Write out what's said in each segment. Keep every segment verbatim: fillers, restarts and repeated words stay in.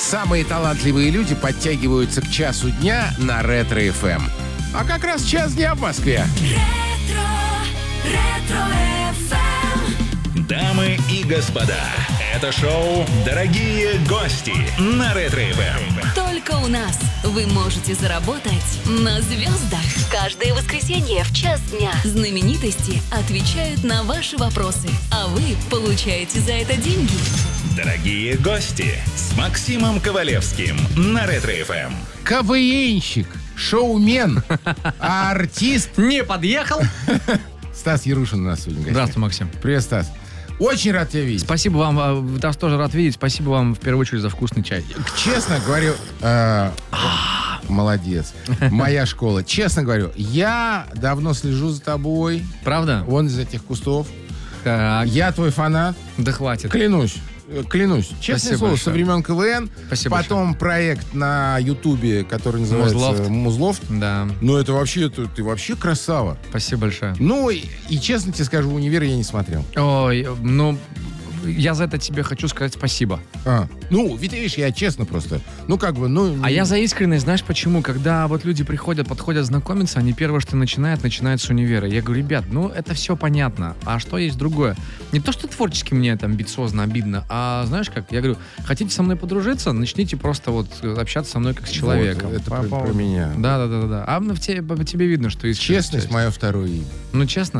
Самые талантливые люди подтягиваются к часу дня на Ретро-эф эм. А как раз час дня в Москве. Ретро, Ретро-эф эм. Дамы и господа, это шоу «Дорогие гости» на Ретро-эф эм. Только у нас вы можете заработать на звездах. Каждое воскресенье в час дня знаменитости отвечают на ваши вопросы, а вы получаете за это деньги. «Дорогие гости» с Максимом Ковалевским на Ретро-эф эм. КВНщик, шоумен, а артист... Не подъехал? Стас Ярушин у нас сегодня в гостях. Здравствуй, Максим. Привет, Стас. Очень рад тебя видеть. Спасибо вам, вас тоже рад видеть. Спасибо вам в первую очередь за вкусный чай. Честно говорю, э, молодец. Моя школа. Честно говорю, я давно слежу за тобой. Правда? Вон из этих кустов. Так, Я твой фанат. да хватит. Клянусь. Клянусь. Честное Спасибо слово, большое. со времен КВН. Спасибо Потом проект на Ютубе, который называется Музлофт. Музлофт. Да, Ну, это вообще, ты, ты вообще красава. спасибо большое. Ну, и, и честно тебе скажу, универ я не смотрел. Ой, ну, я за это тебе хочу сказать спасибо. А, ну, ведь видишь, я честно просто. Ну, как бы, ну... А я за искренность, знаешь почему? Когда вот люди приходят, подходят знакомиться, они первое, что начинают, начинают с универа. Я говорю, ребят, ну это все понятно, а что есть другое? Не то, что творчески мне это амбициозно, обидно, а знаешь как? Я говорю, хотите со мной подружиться, начните просто вот общаться со мной как с человеком. Вот, это По про, поводу- про меня. Да, да, да, да, да. А ну, в тебе, по тебе видно, что искренность Честность есть. мое второе имя. Ну, честно?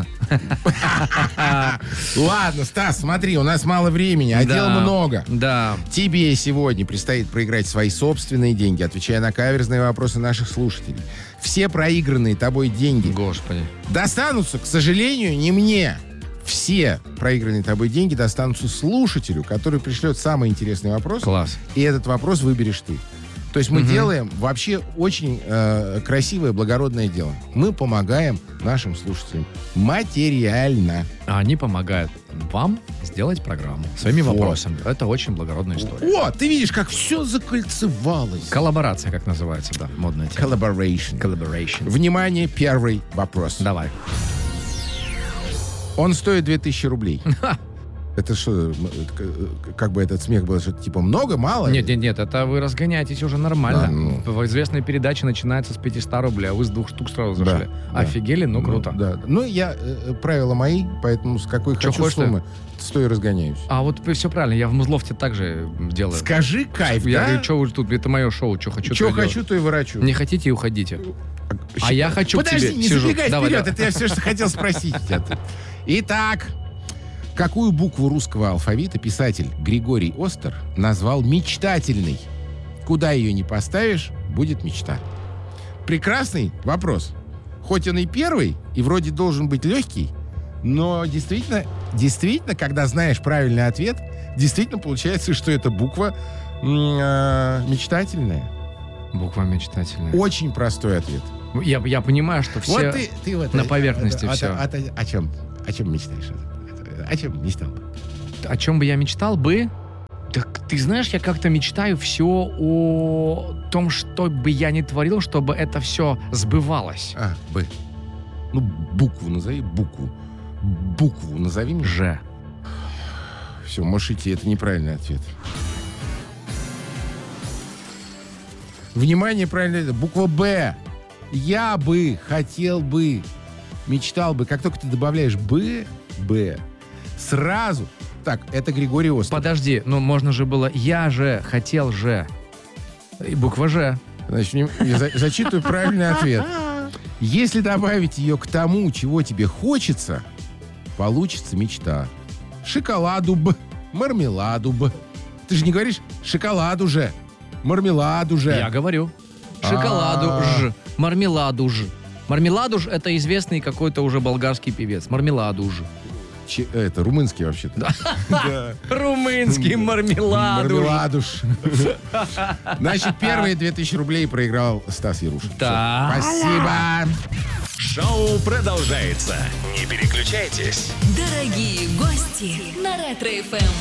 Ладно, Стас, смотри, у нас мало времени, а Да. дел много. Да. Тебе сегодня предстоит проиграть свои собственные деньги, отвечая на каверзные вопросы наших слушателей. Все проигранные тобой деньги Господи. достанутся, к сожалению, не мне. Все проигранные тобой деньги достанутся слушателю, который пришлет самый интересный вопрос. Класс. И этот вопрос выберешь ты. То есть мы Мгм. делаем вообще очень э, красивое, благородное дело. Мы помогаем нашим слушателям материально. А они помогают вам сделать программу своими Вот. вопросами. Это очень благородная история. О, ты видишь, как все закольцевалось. Коллаборация, как называется, да, модная тема. Collaboration. Collaboration. Внимание, первый вопрос. Давай. Он стоит две тысячи рублей. Это что, м, э, как бы этот смех был, что типа много, мало? Нет, нет, нет, это вы разгоняетесь уже нормально. Да, ну. В известной передаче начинается с пятисот рублей, а вы с двух штук сразу Да, зашли. да. Офигели? Ну, круто. Да, да. Ну, я, э, правила мои, поэтому с какой Чё хочу хочешь, суммы, с той и разгоняюсь. А вот все правильно, я в Музлофте также делаю. Скажи кайф, Я да? говорю, что вы тут, это мое шоу, что хочу, Что то и хочу, то и ворочу. делаю. Не хотите и уходите. А я хочу к Подожди, тебе не сижу. забегай Давай, вперед, давай. это я все, что хотел спросить тебя. Итак, какую букву русского алфавита писатель Григорий Остер назвал мечтательной? Куда ее не поставишь, будет мечта. Прекрасный вопрос. Хоть он и первый, и вроде должен быть легкий, но действительно, действительно, когда знаешь правильный ответ, действительно получается, что эта буква м, э, мечтательная. Буква мечтательная. Очень простой ответ. Я, я понимаю, что все... Вот ты, ты вот на о- поверхности о, всё. О, о- о чем? О чем мечтаешь? О чем мечтал? О чем бы я мечтал бы? Так ты знаешь, я как-то мечтаю все о том, что бы я ни творил, чтобы это все сбывалось. А, Б. Ну, букву назови, букву. Букву назови мне. Ж. Все, можешь идти, это неправильный ответ. Внимание, правильный ответ. Буква Б. Я бы, хотел бы, мечтал бы. Как только ты добавляешь Б, Б, сразу... Так, это Григорий Остер. Подожди, ну можно же было я же, хотел же. И буква Ж. Значит, не- я за- зачитываю правильный ответ. Если добавить ее к тому, чего тебе хочется, получится мечта. Шоколаду б, мармеладу б. Ты же не говоришь шоколаду же, мармеладу же. Я говорю. Шоколаду А. ж, мармеладу ж. Мармеладу ж — это известный какой-то уже болгарский певец. Мармеладу ж. Че- это румынский вообще-то. Да. Румынский мармеладу ж. Мармеладуш. Значит, первые две тысячи рублей проиграл Стас Ярушин. Да. Всё. Спасибо. Шоу продолжается. Не переключайтесь. Дорогие гости на Ретро-эф эм.